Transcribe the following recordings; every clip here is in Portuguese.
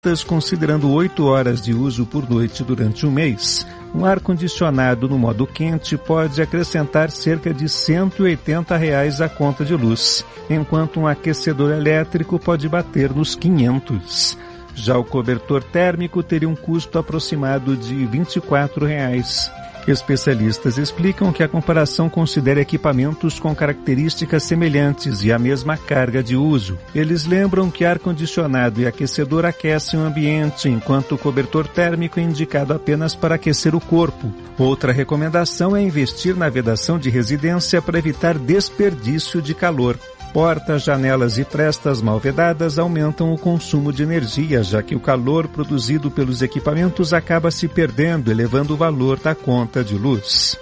considerando 8 horas de uso por noite durante um mês. Um ar-condicionado no modo quente pode acrescentar cerca de R$ 180 à conta de luz, enquanto um aquecedor elétrico pode bater nos 500. Já o cobertor térmico teria um custo aproximado de R$ 24. Especialistas explicam que a comparação considera equipamentos com características semelhantes e a mesma carga de uso. Eles lembram que ar-condicionado e aquecedor aquecem o ambiente, enquanto o cobertor térmico é indicado apenas para aquecer o corpo. Outra recomendação é investir na vedação de residência para evitar desperdício de calor. Portas, janelas e frestas mal vedadas aumentam o consumo de energia, já que o calor produzido pelos equipamentos acaba se perdendo, elevando o valor da conta de luz.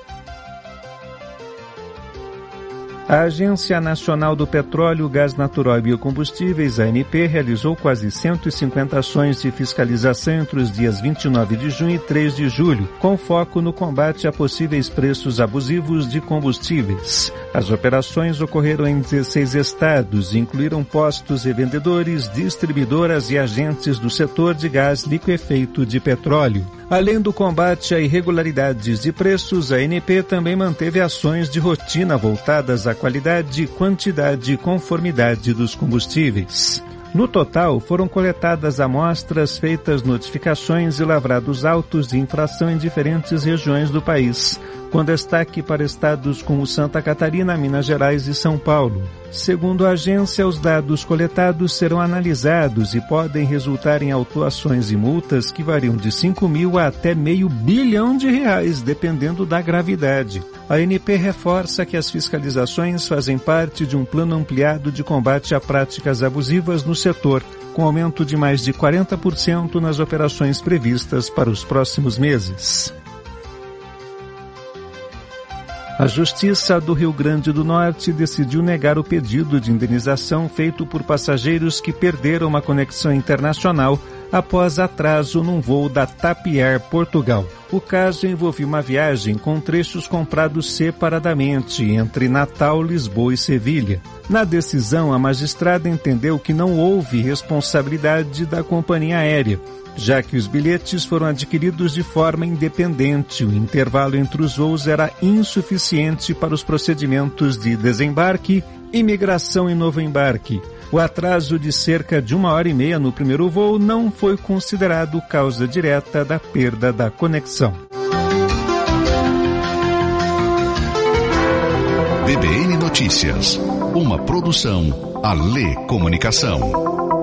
A Agência Nacional do Petróleo, Gás Natural e Biocombustíveis, ANP, realizou quase 150 ações de fiscalização entre os dias 29 de junho e 3 de julho, com foco no combate a possíveis preços abusivos de combustíveis. As operações ocorreram em 16 estados e incluíram postos e vendedores, distribuidoras e agentes do setor de gás liquefeito de petróleo. Além do combate a irregularidades de preços, a ANP também manteve ações de rotina voltadas à qualidade, quantidade e conformidade dos combustíveis. No total, foram coletadas amostras, feitas notificações e lavrados autos de infração em diferentes regiões do país, com destaque para estados como Santa Catarina, Minas Gerais e São Paulo. Segundo a agência, os dados coletados serão analisados e podem resultar em autuações e multas que variam de 5 mil a até R$500 bilhão, dependendo da gravidade. A ANP reforça que as fiscalizações fazem parte de um plano ampliado de combate a práticas abusivas no setor, com aumento de mais de 40% nas operações previstas para os próximos meses. A Justiça do Rio Grande do Norte decidiu negar o pedido de indenização feito por passageiros que perderam uma conexão internacional após atraso num voo da TAP Air Portugal. O caso envolvia uma viagem com trechos comprados separadamente entre Natal, Lisboa e Sevilha. Na decisão, a magistrada entendeu que não houve responsabilidade da companhia aérea, já que os bilhetes foram adquiridos de forma independente. O intervalo entre os voos era insuficiente para os procedimentos de desembarque, imigração e novo embarque. O atraso de cerca de 1h30 no primeiro voo não foi considerado causa direta da perda da conexão. DBN Notícias, uma produção Alê Comunicação.